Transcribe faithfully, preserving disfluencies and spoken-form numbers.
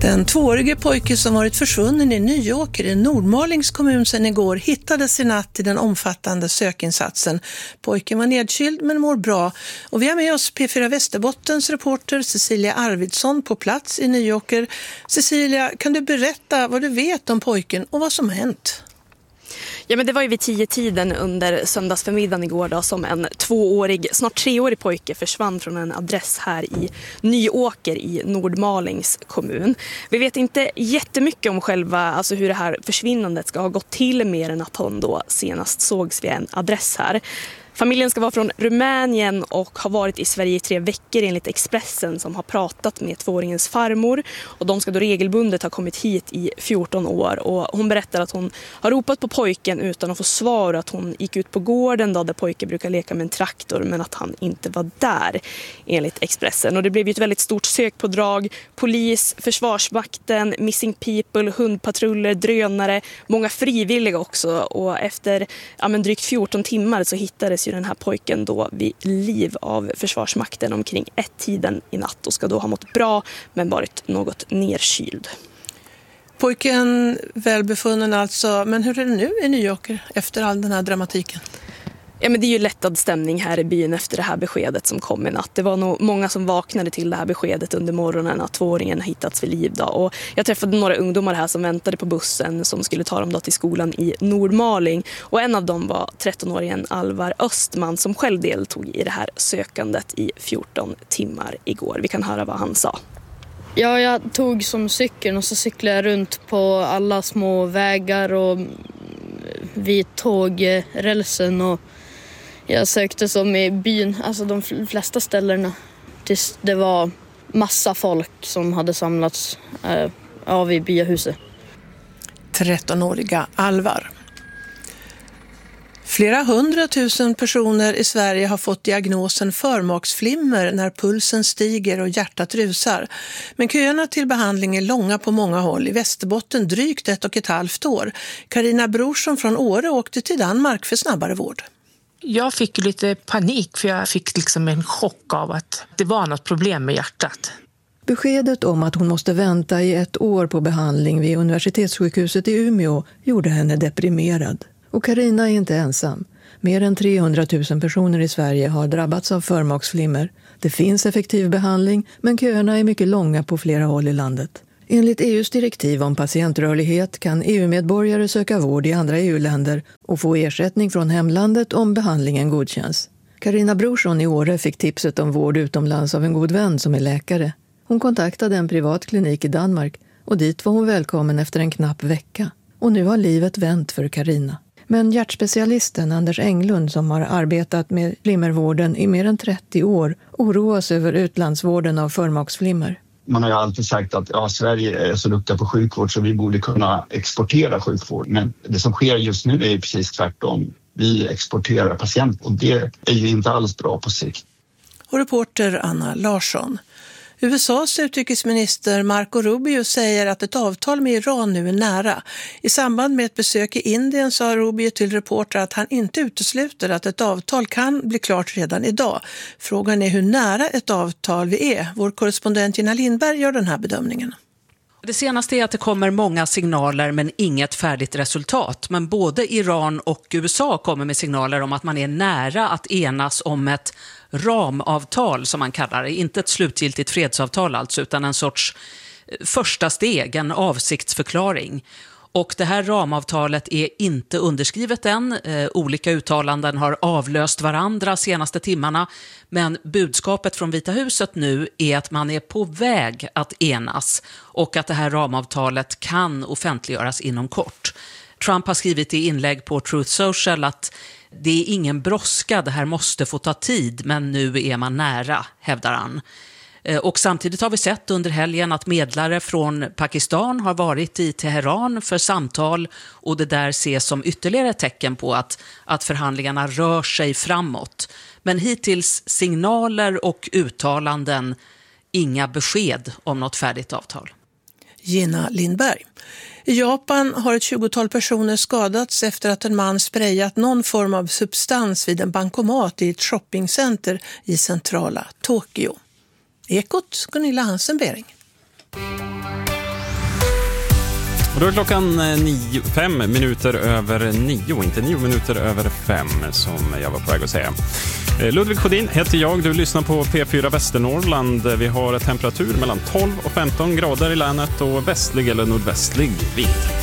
Den tvåårige pojke som varit försvunnen i Nyåker i Nordmalings kommun sedan igår hittades i natt i den omfattande sökinsatsen. Pojken var nedkyld men mår bra. Och vi har med oss P fyra Västerbottens reporter Cecilia Arvidsson på plats i Nyåker. Cecilia, kan du berätta vad du vet om pojken och vad som har hänt? Ja, men det var ju vid tio tiden under söndagsförmiddagen igår då, som en tvåårig, snart treårig pojke försvann från en adress här i Nyåker i Nordmalings kommun. Vi vet inte jättemycket om själva, alltså hur det här försvinnandet ska ha gått till, mer än att hon då senast sågs vid en adress här. Familjen ska vara från Rumänien och har varit i Sverige i tre veckor enligt Expressen, som har pratat med tvååringens farmor. Och de ska då regelbundet ha kommit hit i fjorton år. Och hon berättar att hon har ropat på pojken utan att få svar. Att hon gick ut på gården då, där pojken brukar leka med en traktor, men att han inte var där enligt Expressen. Och det blev ju ett väldigt stort sökpådrag. Polis, Försvarsmakten, Missing People, hundpatruller, drönare, många frivilliga också. Och efter ja, men drygt fjorton timmar så hittades ju den här pojken då vid liv av Försvarsmakten omkring ett tiden i natt och ska då ha mått bra men varit något nerkyld. Pojken välbefunnen alltså, men hur är det nu i Nyåker efter all den här dramatiken? Ja, men det är ju lättad stämning här i byn efter det här beskedet som kom i natt. Det var nog många som vaknade till det här beskedet under morgonen att tvååringen hittats vid liv då. Och jag träffade några ungdomar här som väntade på bussen som skulle ta dem då till skolan i Nordmaling. Och en av dem var trettonåringen Alvar Östman som själv deltog i det här sökandet i fjorton timmar igår. Vi kan höra vad han sa. Ja, jag tog som cykeln och så cyklade jag runt på alla små vägar och vid tågrälsen och jag sökte som i byn, alltså de flesta ställena. Tills det var massa folk som hade samlats äh, av i byahuset. trettonåriga Alvar. Flera hundratusen personer i Sverige har fått diagnosen förmaksflimmer när pulsen stiger och hjärtat rusar. Men köerna till behandling är långa på många håll. I Västerbotten drygt ett och ett halvt år. Carina Brorsson från Åre åkte till Danmark för snabbare vård. Jag fick lite panik för jag fick liksom en chock av att det var något problem med hjärtat. Beskedet om att hon måste vänta i ett år på behandling vid universitetssjukhuset i Umeå gjorde henne deprimerad. Och Carina är inte ensam. Mer än trehundratusen personer i Sverige har drabbats av förmaksflimmer. Det finns effektiv behandling, men köerna är mycket långa på flera håll i landet. Enligt E U:s direktiv om patientrörlighet kan E U-medborgare söka vård i andra E U-länder och få ersättning från hemlandet om behandlingen godkänns. Carina Brorsson i Åre fick tipset om vård utomlands av en god vän som är läkare. Hon kontaktade en privat klinik i Danmark och dit var hon välkommen efter en knapp vecka. Och nu har livet vänt för Carina. Men hjärtspecialisten Anders Englund, som har arbetat med flimmervården i mer än trettio år, oroas över utlandsvården av förmaksflimmer. Man har ju alltid sagt att ja, Sverige är så duktiga på sjukvård så vi borde kunna exportera sjukvård. Men det som sker just nu är ju precis tvärtom. Vi exporterar patienter och det är ju inte alls bra på sikt. Och reporter Anna Larsson. U S A:s utrikesminister Marco Rubio säger att ett avtal med Iran nu är nära. I samband med ett besök i Indien sa Rubio till reportrar att han inte utesluter att ett avtal kan bli klart redan idag. Frågan är hur nära ett avtal vi är. Vår korrespondent Gina Lindberg gör den här bedömningen. Det senaste är att det kommer många signaler men inget färdigt resultat. Men både Iran och U S A kommer med signaler om att man är nära att enas om ett ramavtal som man kallar det. Inte ett slutgiltigt fredsavtal alltså, utan en sorts första steg, en avsiktsförklaring. Och det här ramavtalet är inte underskrivet än. Eh, olika uttalanden har avlöst varandra senaste timmarna. Men budskapet från Vita huset nu är att man är på väg att enas. Och att det här ramavtalet kan offentliggöras inom kort. Trump har skrivit i inlägg på Truth Social att det är ingen brådska, det här måste få ta tid. Men nu är man nära, hävdar han. Och samtidigt har vi sett under helgen att medlare från Pakistan har varit i Teheran för samtal och det där ses som ytterligare ett tecken på att, att förhandlingarna rör sig framåt. Men hittills signaler och uttalanden, inga besked om något färdigt avtal. Gina Lindberg. I Japan har ett tjugotal personer skadats efter att en man sprayat någon form av substans vid en bankomat i ett shoppingcenter i centrala Tokyo. Ekot, Gunilla Hansen-Bering. Då är klockan nio, fem minuter över nio, inte nio minuter över fem som jag var på väg att säga. Ludvig Sjödin heter jag, du lyssnar på P fyra Västernorrland. Vi har temperatur mellan tolv och femton grader i länet och västlig eller nordvästlig vind.